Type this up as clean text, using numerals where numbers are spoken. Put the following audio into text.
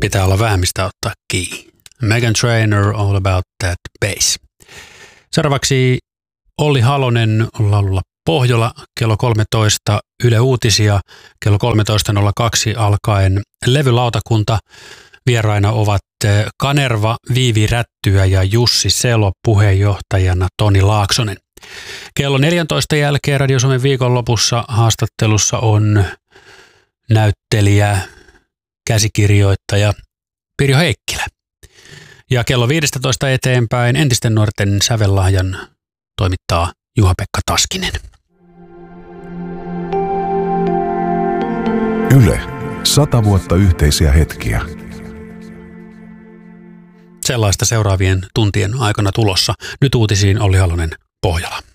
Pitää olla vähän mistä ottaa kiinni. Meghan Trainor, All About That Bass. Seuraavaksi Olli Halonen laululla Pohjola kello 13, Yle Uutisia kello 13.02 alkaen. Levylautakunta vieraina ovat Kanerva, Viivi Rättyä ja Jussi Selo, puheenjohtajana Toni Laaksonen. Kello 14 jälkeen Radio Suomen viikonlopussa haastattelussa on näyttelijä, käsikirjoittaja Pirjo Heikkilä. Ja kello 15 eteenpäin entisten nuorten sävellahjan toimittaa Juha-Pekka Taskinen. Yle. 100 vuotta yhteisiä hetkiä. Sellaista seuraavien tuntien aikana tulossa. Nyt uutisiin Olli Halonen, Pohjola.